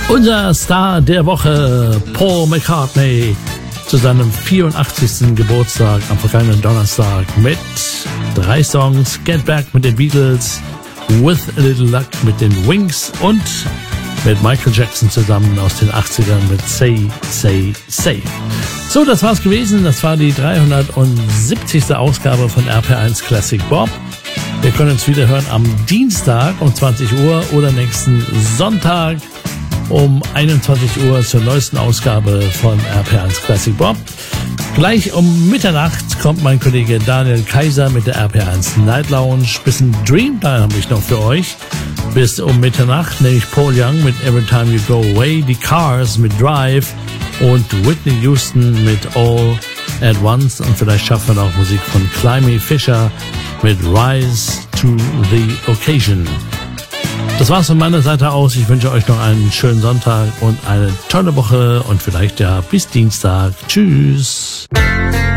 Unser Star der Woche, Paul McCartney, zu seinem 84. Geburtstag am vergangenen Donnerstag mit 3 Songs: Get Back mit den Beatles, With a Little Luck mit den Wings und mit Michael Jackson zusammen aus den 80ern mit Say, Say, Say. So, das war's gewesen. Das war die 370. Ausgabe von RPR1 Classic Bob. Wir können uns wieder hören am Dienstag um 20 Uhr oder nächsten Sonntag um 21 Uhr zur neuesten Ausgabe von RPR1 Classic Bob. Gleich um Mitternacht kommt mein Kollege Daniel Kaiser mit der RPR1 Night Lounge. Bisschen Dreamtime habe ich noch für euch. Bis um Mitternacht, nämlich Paul Young mit Every Time You Go Away, die Cars mit Drive und Whitney Houston mit All at Once. Und vielleicht schaffen wir noch Musik von Climby Fisher mit Rise to the Occasion. Das war's von meiner Seite aus. Ich wünsche euch noch einen schönen Sonntag und eine tolle Woche und vielleicht ja bis Dienstag. Tschüss.